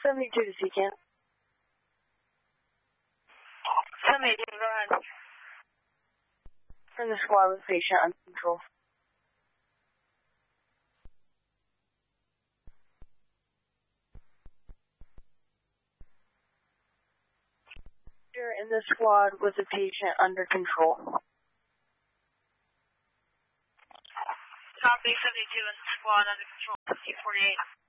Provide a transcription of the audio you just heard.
72 to Seacamp. 782, go ahead. Turn the squad with patient under control. You're in the squad with the patient under control. Copy, 72 in the squad under control, 48.